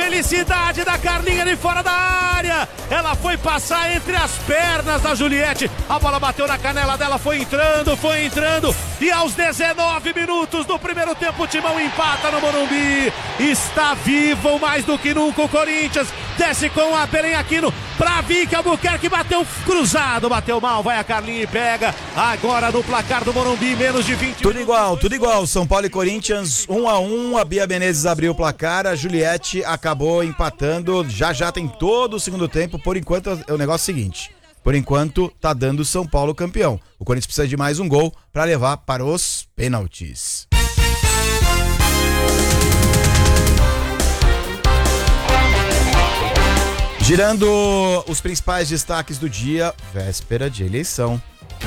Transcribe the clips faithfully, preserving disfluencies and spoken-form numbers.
felicidade da Carlinha de fora da área. Ela foi passar entre as pernas da Juliette. A bola bateu na canela dela, foi entrando, foi entrando. E aos dezenove minutos do primeiro tempo, o Timão empata no Morumbi. Está vivo mais do que nunca o Corinthians. Desce com a Belém Aquino pra Vicky Albuquerque, bateu cruzado, bateu mal, vai a Carlinha e pega. Agora no placar do Morumbi, menos de vinte. Tudo igual, tudo igual. São Paulo e Corinthians, um a um. A Bia Menezes abriu o placar, a Juliette acabou empatando. Já já tem todo o segundo tempo. Por enquanto, o negócio é o seguinte: por enquanto, tá dando São Paulo campeão. O Corinthians precisa de mais um gol para levar para os pênaltis. Girando os principais destaques do dia, véspera de eleição.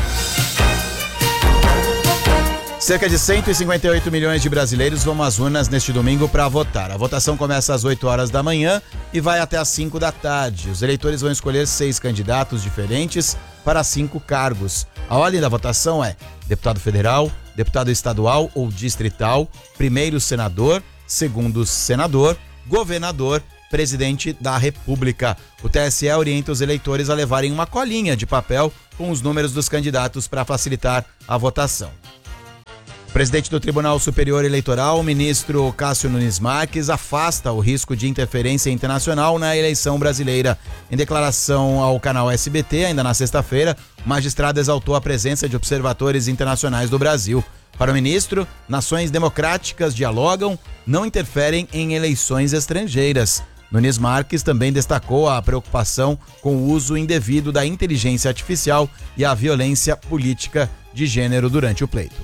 Cerca de cento e cinquenta e oito milhões de brasileiros vão às urnas neste domingo para votar. A votação começa às oito horas da manhã e vai até às cinco da tarde. Os eleitores vão escolher seis candidatos diferentes para cinco cargos. A ordem da votação é deputado federal, deputado estadual ou distrital, primeiro senador, segundo senador, governador, presidente da República. O T S E orienta os eleitores a levarem uma colinha de papel com os números dos candidatos para facilitar a votação. O presidente do Tribunal Superior Eleitoral, o ministro Cássio Nunes Marques, afasta o risco de interferência internacional na eleição brasileira. Em declaração ao canal S B T, ainda na sexta-feira, o magistrado exaltou a presença de observadores internacionais do Brasil. Para o ministro, nações democráticas dialogam, não interferem em eleições estrangeiras. Nunes Marques também destacou a preocupação com o uso indevido da inteligência artificial e a violência política de gênero durante o pleito.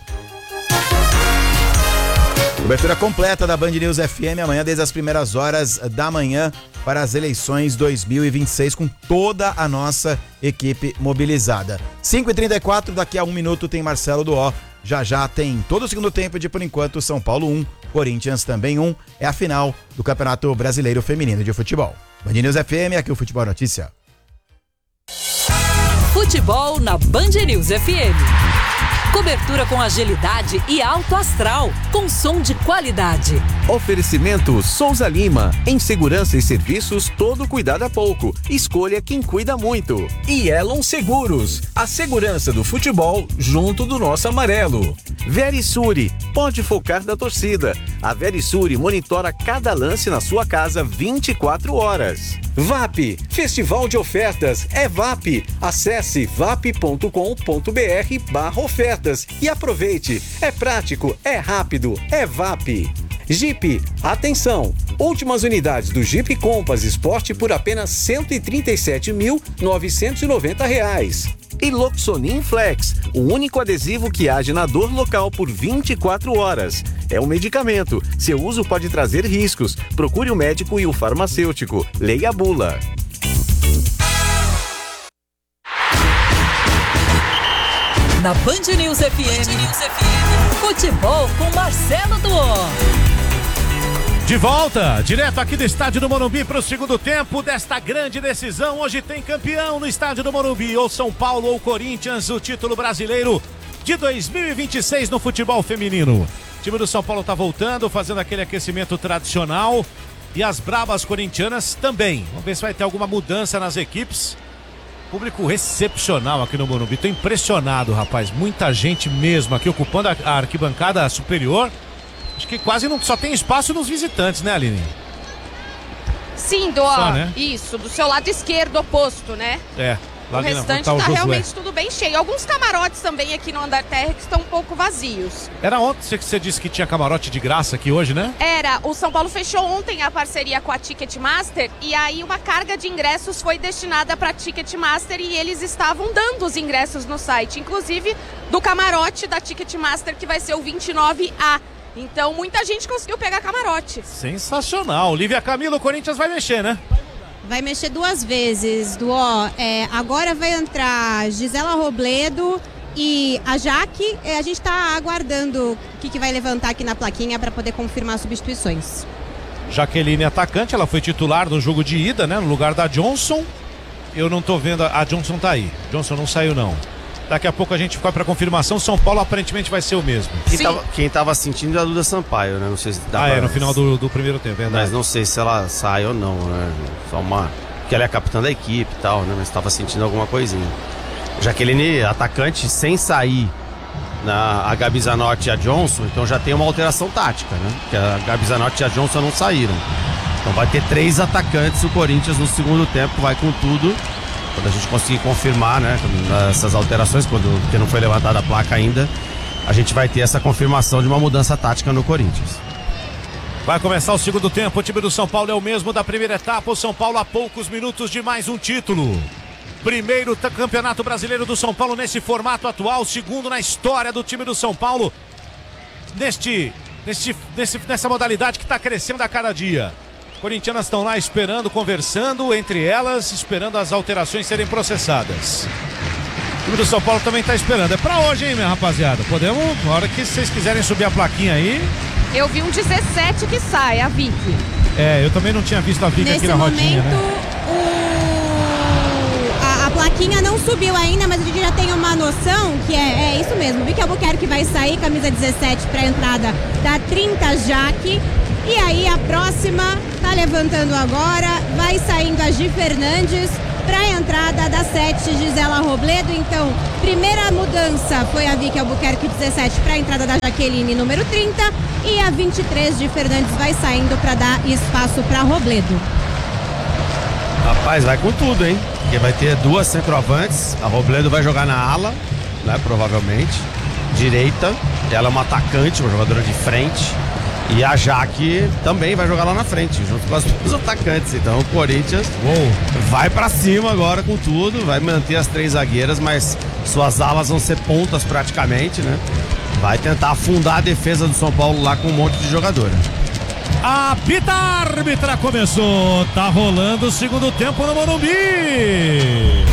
Cobertura completa da Band News F M amanhã desde as primeiras horas da manhã para as eleições dois mil e vinte e seis com toda a nossa equipe mobilizada. cinco e trinta e quatro, daqui a um minuto tem Marcelo do O. Já já tem todo o segundo tempo de, por enquanto, São Paulo um, Corinthians também um. É a final do Campeonato Brasileiro Feminino de Futebol. Band News F M, aqui o Futebol Notícia. Futebol na Band News F M. Cobertura com agilidade e alto astral, com som de qualidade. Oferecimento Souza Lima. Em segurança e serviços, todo cuidado é pouco. Escolha quem cuida muito. E Elon Seguros. A segurança do futebol junto do nosso amarelo. Verisure. Pode focar da torcida. A Verisure monitora cada lance na sua casa vinte e quatro horas. V A P. Festival de Ofertas. É V A P. Acesse vap ponto com ponto br barra ofertas e aproveite. É prático, é rápido, é V A P. Jeep, atenção! Últimas unidades do Jeep Compass Sport por apenas cento e trinta e sete mil novecentos e noventa reais. E Loxonin Flex, o único adesivo que age na dor local por vinte e quatro horas. É um medicamento. Seu uso pode trazer riscos. Procure o médico e o farmacêutico. Leia a bula. Na Band News F M, Band News F M, futebol com Marcelo do O. De volta, direto aqui do estádio do Morumbi para o segundo tempo desta grande decisão. Hoje tem campeão no estádio do Morumbi, ou São Paulo ou Corinthians, o título brasileiro de dois mil e vinte e seis no futebol feminino. O time do São Paulo está voltando, fazendo aquele aquecimento tradicional, e as brabas corintianas também. Vamos ver se vai ter alguma mudança nas equipes. Público excepcional aqui no Morumbi. Tô impressionado, rapaz. Muita gente mesmo aqui ocupando a, a arquibancada superior. Acho que quase não só tem espaço nos visitantes, né, Aline? Sim, do, só, né? Isso, do seu lado esquerdo oposto, né? É. O restante tá realmente tudo bem cheio. Alguns camarotes também aqui no andar terra que estão um pouco vazios. Era ontem que você disse que tinha camarote de graça aqui hoje, né? Era. O São Paulo fechou ontem a parceria com a Ticketmaster e aí uma carga de ingressos foi destinada para a Ticketmaster e eles estavam dando os ingressos no site, inclusive do camarote da Ticketmaster que vai ser o vinte e nove A. Então muita gente conseguiu pegar camarote. Sensacional. Lívia Camilo, o Corinthians vai mexer, né? Vai mexer duas vezes, do ó, é, agora vai entrar Gisela Robledo e a Jaque. É, a gente está aguardando o que, que vai levantar aqui na plaquinha para poder confirmar substituições. Jaqueline, atacante, ela foi titular no jogo de ida, né? No lugar da Johnson. Eu não tô vendo, a Johnson tá aí. Johnson não saiu, não. Daqui a pouco a gente vai pra confirmação. São Paulo aparentemente vai ser o mesmo. Quem tava, quem tava sentindo é a Duda Sampaio, né? Não sei se dá Ah, pra... é, no final do, do primeiro tempo, é verdade. Mas não sei se ela sai ou não, né? Só uma... Porque ela é a capitã da equipe e tal, né? Mas tava sentindo alguma coisinha. Jaqueline, atacante sem sair na, a Gabi Zanotti e a Johnson, então já tem uma alteração tática, né? Porque a Gabi Zanotti e a Johnson não saíram. Então vai ter três atacantes, o Corinthians no segundo tempo vai com tudo. Quando a gente conseguir confirmar, né, essas alterações, quando, porque não foi levantada a placa ainda, a gente vai ter essa confirmação de uma mudança tática no Corinthians. Vai começar o segundo tempo, o time do São Paulo é o mesmo da primeira etapa, o São Paulo a poucos minutos de mais um título. Primeiro campeonato brasileiro do São Paulo nesse formato atual, segundo na história do time do São Paulo, neste, neste, nesse, nessa modalidade que está crescendo a cada dia. Corintianas estão lá esperando, conversando entre elas, esperando as alterações serem processadas. O time do São Paulo também está esperando. É pra hoje, hein, minha rapaziada? Podemos, na hora que vocês quiserem subir a plaquinha aí. Eu vi um dezessete que sai, a Vicky. É, eu também não tinha visto a Vicky Nesse aqui na rodinha, momento, né? o... a, a plaquinha não subiu ainda, mas a gente já tem uma noção que é, é isso mesmo. Vicky Albuquerque vai sair, camisa dezessete para a entrada da trinta, Jaque. E aí a próxima tá levantando agora, vai saindo a Gi Fernandes para a entrada da sete, Gisela Robledo. Então, primeira mudança foi a Vicky Albuquerque dezessete para a entrada da Jaqueline número trinta e a vinte e três de Fernandes vai saindo para dar espaço para Robledo. Rapaz, vai com tudo, hein? Porque vai ter duas centroavantes, a Robledo vai jogar na ala, né, provavelmente, direita, ela é uma atacante, uma jogadora de frente. E a Jaque também vai jogar lá na frente, junto com as duas atacantes. Então o Corinthians Uou. vai pra cima agora com tudo, vai manter as três zagueiras, mas suas alas vão ser pontas praticamente, né? Vai tentar afundar a defesa do São Paulo lá com um monte de jogadora. Apita, a árbitra começou, tá rolando o segundo tempo no Morumbi.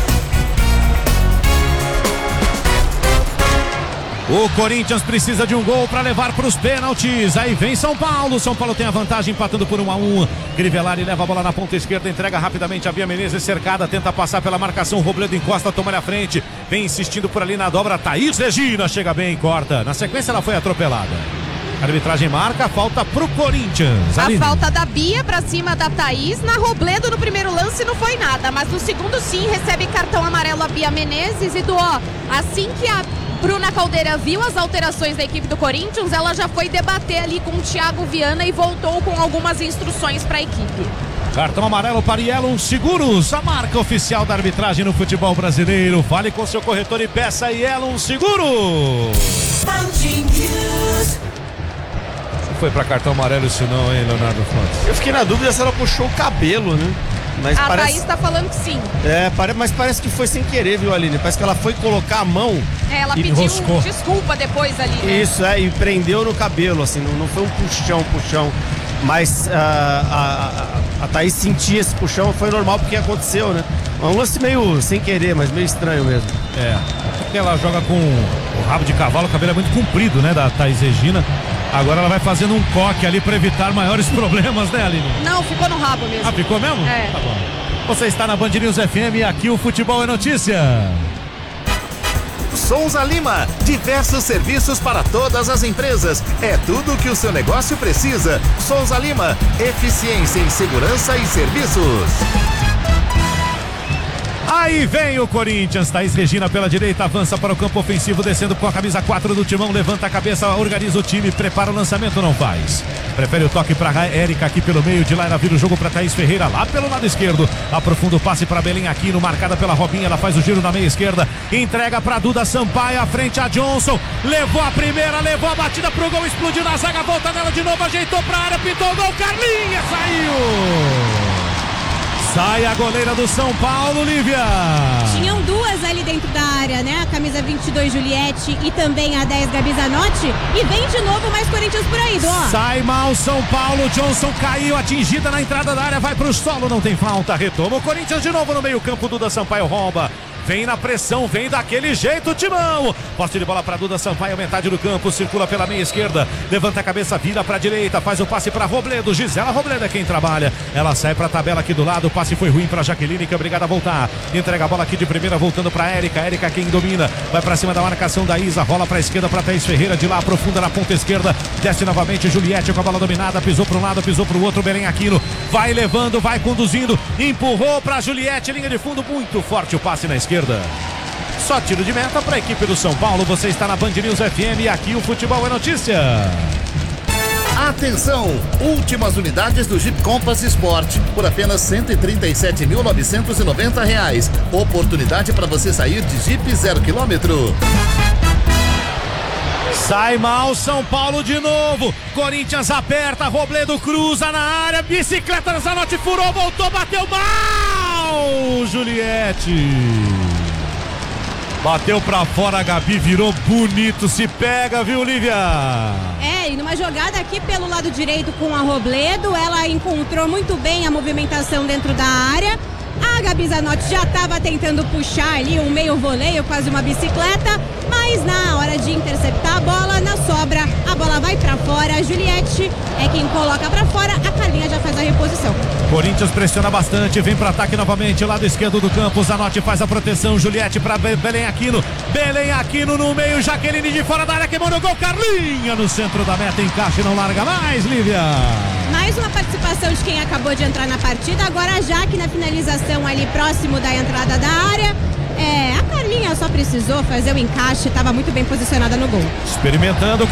O Corinthians precisa de um gol para levar para os pênaltis. Aí vem São Paulo. São Paulo tem a vantagem empatando por um a um. Grivelari leva a bola na ponta esquerda, entrega rapidamente a Bia Menezes cercada, tenta passar pela marcação. Robledo encosta, toma na frente. Vem insistindo por ali na dobra. Thaís Regina chega bem, corta. Na sequência ela foi atropelada. A arbitragem marca, falta pro Corinthians. A Aline. falta da Bia pra cima da Thaís. Na Robledo no primeiro lance não foi nada, mas no segundo sim, recebe cartão amarelo a Bia Menezes. E do ó, assim que a Bruna Caldeira viu as alterações da equipe do Corinthians, ela já foi debater ali com o Thiago Viana e voltou com algumas instruções para a equipe. Cartão amarelo para Yellow Seguros, a marca oficial da arbitragem no futebol brasileiro. Fale com seu corretor e peça Yellow Seguros. Foi para cartão amarelo isso não, hein, Leonardo Fontes? Eu fiquei na dúvida se ela puxou o cabelo, né? Mas a parece... Thaís tá falando que sim. É, mas parece que foi sem querer, viu, Aline? Parece que ela foi colocar a mão. É, ela e pediu enroscou. desculpa depois ali, né? Isso, é, e prendeu no cabelo, assim, não, não foi um puxão, puxão. Mas uh, a, a, a Thaís sentia esse puxão, foi normal porque aconteceu, né? Um lance meio sem querer, mas meio estranho mesmo. É, porque ela joga com o rabo de cavalo, o cabelo é muito comprido, né, da Thaís Regina. Agora ela vai fazendo um coque ali para evitar maiores problemas, né, Aline? Não, ficou no rabo mesmo. Ah, ficou mesmo? É. Tá bom. Você está na Band News F M e aqui o Futebol é Notícia. Souza Lima, diversos serviços para todas as empresas. É tudo o que o seu negócio precisa. Souza Lima, eficiência em segurança e serviços. Aí vem o Corinthians, Thaís Regina pela direita, avança para o campo ofensivo, descendo com a camisa quatro do Timão, levanta a cabeça, organiza o time, prepara o lançamento, não faz. Prefere o toque para a Érica aqui pelo meio, de lá ela vira o jogo para Thaís Ferreira, lá pelo lado esquerdo, aprofunda o passe para Belém Aquino, marcada pela Robinha, ela faz o giro na meia esquerda, entrega para Duda Sampaio, à frente a Johnson, levou a primeira, levou a batida pro gol, explodiu na zaga, volta nela de novo, ajeitou para a área, pintou o gol, Carlinha, saiu! Sai a goleira do São Paulo, Lívia. Tinham duas ali dentro da área, né? A camisa vinte e dois, Juliette, e também a dez, Gabi Zanotti. E vem de novo mais Corinthians por aí, ó. Sai mal São Paulo, Johnson caiu, atingida na entrada da área, vai pro solo, não tem falta, retoma o Corinthians de novo no meio campo, Duda Sampaio rouba. vem na pressão, vem daquele jeito, Timão. Posse de bola para Duda Sampaio, metade do campo, circula pela meia esquerda, levanta a cabeça, vira para a direita, faz o passe para Robledo. Gisela Robledo é quem trabalha. Ela sai para a tabela aqui do lado, o passe foi ruim para Jaqueline, que é obrigada a voltar. Entrega a bola aqui de primeira, voltando para Érica. Érica quem domina, vai para cima da marcação da Isa, rola para a esquerda para Thaís Ferreira, de lá aprofunda na ponta esquerda, desce novamente Juliette com a bola dominada, pisou para um lado, pisou para o outro, Belém Aquino vai levando, vai conduzindo, empurrou para Juliette, linha de fundo, muito forte o passe na esquerda. Só tiro de meta para a equipe do São Paulo. Você está na Band News F M e aqui o futebol é notícia. Atenção! Últimas unidades do Jeep Compass Sport por apenas cento e trinta e sete mil novecentos e noventa reais. Oportunidade para você sair de Jeep zero quilômetro. Sai mal São Paulo de novo. Corinthians aperta, Robledo cruza na área, bicicleta da Zanotti furou, voltou, bateu mal. Juliette bateu pra fora, a Gabi virou bonito, se pega, viu, Lívia? É, e numa jogada aqui pelo lado direito com a Robledo, ela encontrou muito bem a movimentação dentro da área. A Gabi Zanotti já estava tentando puxar ali um meio voleio, quase uma bicicleta, mas na hora de interceptar a bola, na sobra, a bola vai pra fora. A Juliette é quem coloca pra fora, a Carlinha já faz a reposição. Corinthians pressiona bastante, vem para ataque novamente, lado esquerdo do campo, Zanotti faz a proteção, Juliette para Belém Aquino, Belém Aquino no meio, Jaqueline de fora da área, que mandou gol, Carlinha no centro da meta, encaixa e não larga mais, Lívia. Mais uma participação de quem acabou de entrar na partida, agora a Jaque na finalização ali próximo da entrada da área. É, a Carlinha só precisou fazer o encaixe, estava muito bem posicionada no gol. Experimentando